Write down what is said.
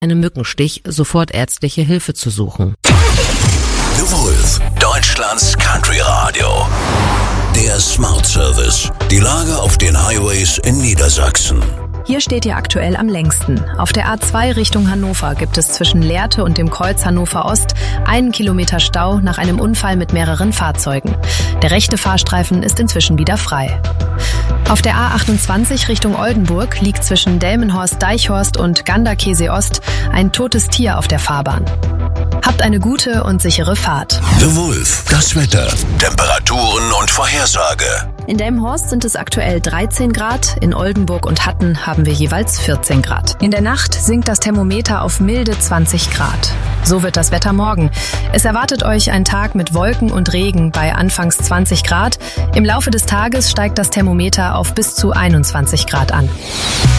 einem Mückenstich sofort ärztliche Hilfe zu suchen. The Wolf, Deutschlands Country Radio. Der Smart Service. Die Lage auf den Highways in Niedersachsen. Hier steht ihr aktuell am längsten. Auf der A2 Richtung Hannover gibt es zwischen Lehrte und dem Kreuz Hannover Ost 1 Kilometer Stau nach einem Unfall mit mehreren Fahrzeugen. Der rechte Fahrstreifen ist inzwischen wieder frei. Auf der A28 Richtung Oldenburg liegt zwischen Delmenhorst-Deichhorst und Ganderkesee Ost ein totes Tier auf der Fahrbahn. Habt eine gute und sichere Fahrt. The Wolf, das Wetter, Temperaturen und Vorhersage. In Delmenhorst sind es aktuell 13 Grad, in Oldenburg und Hatten haben wir jeweils 14 Grad. In der Nacht sinkt das Thermometer auf milde 20 Grad. So wird das Wetter morgen. Es erwartet euch ein Tag mit Wolken und Regen bei anfangs 20 Grad. Im Laufe des Tages steigt das Thermometer auf bis zu 21 Grad an.